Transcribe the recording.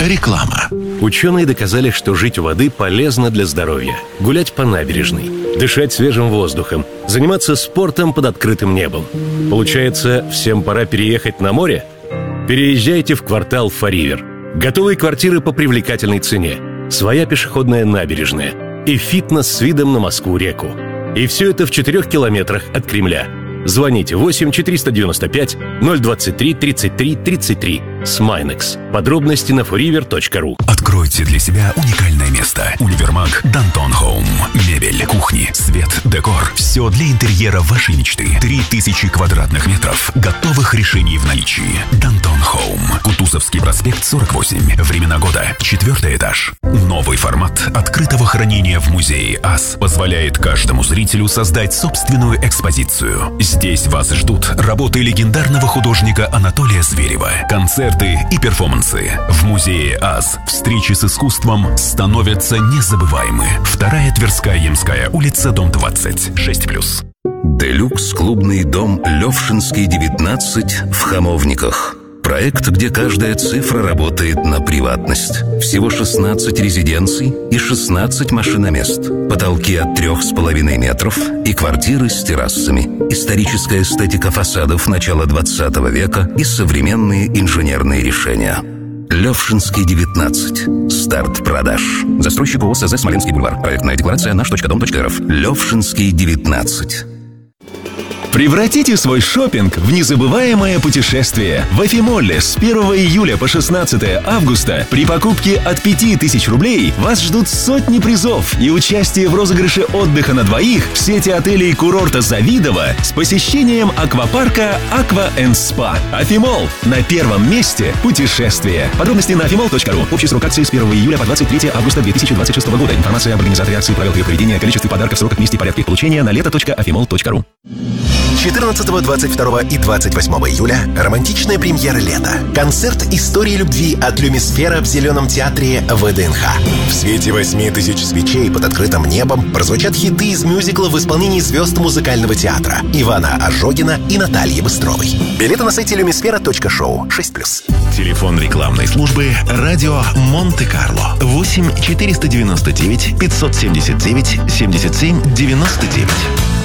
Реклама. Ученые доказали, что жить у воды полезно для здоровья. Гулять по набережной, дышать свежим воздухом, заниматься спортом под открытым небом. Получается, всем пора переехать на море? Переезжайте в квартал Фаривер. Готовые квартиры по привлекательной цене, своя пешеходная набережная и фитнес с видом на Москву-реку. И все это в 4 километрах от Кремля. Звоните 8-493-023-33-33. Смайнекс. Подробности на forever.ru. Откройте для себя уникальное место. Универмаг Дантон Хоум. Мебель, кухни, свет, декор. Все для интерьера вашей мечты. 3000 квадратных метров готовых решений в наличии. Дантон Хоум. Кутузовский проспект 48. Времена года. 4 этаж. Новый формат открытого хранения в музее АС позволяет каждому зрителю создать собственную экспозицию. Здесь вас ждут работы легендарного художника Анатолия Зверева, концерты и перформансы. В музее АС встречи с искусством становятся незабываемы. 2-я Тверская Ямская улица, дом 20, 6+. Делюкс клубный дом Левшинский, 19 в Хамовниках. Проект, где каждая цифра работает на приватность. Всего 16 резиденций и 16 машиномест. Потолки от 3,5 метров и квартиры с террасами. Историческая эстетика фасадов начала 20 века и современные инженерные решения. Левшинский, 19. Старт продаж. Застройщик ООО СЗ Смоленский бульвар. Проектная декларация наш.дом.рф. Левшинский, 19. Превратите свой шопинг в незабываемое путешествие. В Афимолле с 1 июля по 16 августа при покупке от 5000 рублей вас ждут сотни призов и участие в розыгрыше отдыха на двоих в сети отелей курорта Завидово с посещением аквапарка Aqua & Spa. Афимолл. На первом месте путешествие. Подробности на afimall.ru. Общий срок акции с 1 июля по 23 августа 2026 года. Информация об организаторе акции, правилах ее проведения, количестве подарков, сроках, месте и порядке их получения на lето.afimall.ru. 14, 22 и 28 июля романтичная премьера лета. Концерт истории любви от Люмисфера в Зеленом театре ВДНХ. В свете 8000 свечей под открытым небом прозвучат хиты из мюзикла в исполнении звезд музыкального театра Ивана Ожогина и Натальи Быстровой. Билеты на сайте lumisfera.show 6+. Телефон рекламной службы «Радио Монте-Карло». 8 499 579 77 99.